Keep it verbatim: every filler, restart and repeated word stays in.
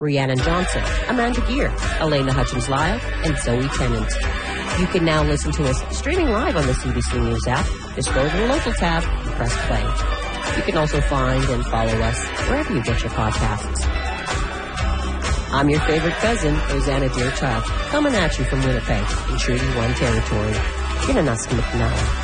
Rhiannon Johnson, Amanda Gear, Elena Hutchins-Lyle, and Zoe Tennant. You can now listen to us streaming live on the C B C News app. Just go to the local tab and press play. You can also find and follow us wherever you get your podcasts. I'm your favorite cousin, Rosanna Deerchild, coming at you from Winnipeg in Treaty one territory. Kinanaskimiknawa.